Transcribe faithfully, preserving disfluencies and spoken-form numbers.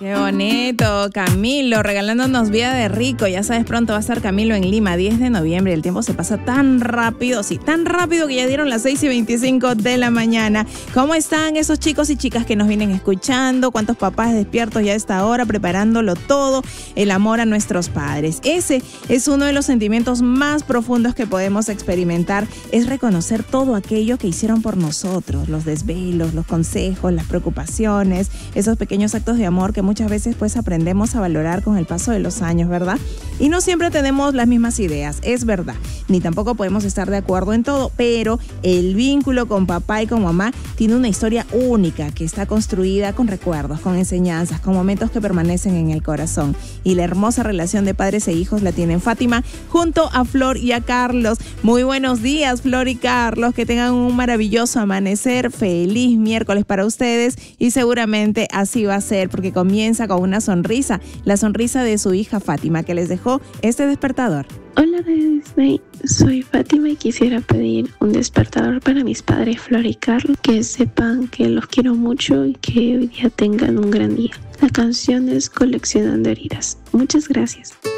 Qué bonito, Camilo, regalándonos vida de rico. Ya sabes, pronto va a estar Camilo en Lima, diez de noviembre. El tiempo se pasa tan rápido, sí, tan rápido que ya dieron las seis y veinticinco de la mañana. ¿Cómo están esos chicos y chicas que nos vienen escuchando? ¿Cuántos papás despiertos ya a esta hora preparándolo todo? El amor a nuestros padres. Ese es uno de los sentimientos más profundos que podemos experimentar. Es reconocer todo aquello que hicieron por nosotros. Los desvelos, los consejos, las preocupaciones, esos pequeños actos de amor que muchas veces pues aprendemos a valorar con el paso de los años, ¿verdad? Y no siempre tenemos las mismas ideas, es verdad, ni tampoco podemos estar de acuerdo en todo, pero el vínculo con papá y con mamá tiene una historia única que está construida con recuerdos, con enseñanzas, con momentos que permanecen en el corazón. Y la hermosa relación de padres e hijos la tienen Fátima junto a Flor y a Carlos. Muy buenos días, Flor y Carlos, que tengan un maravilloso amanecer, feliz miércoles para ustedes y seguramente así va a ser porque comienza con una sonrisa, la sonrisa de su hija Fátima, que les dejó este despertador. Hola de Disney, soy Fátima y quisiera pedir un despertador para mis padres Flor y Carlos, que sepan que los quiero mucho y que hoy día tengan un gran día. La canción es Coleccionando Heridas. Muchas gracias.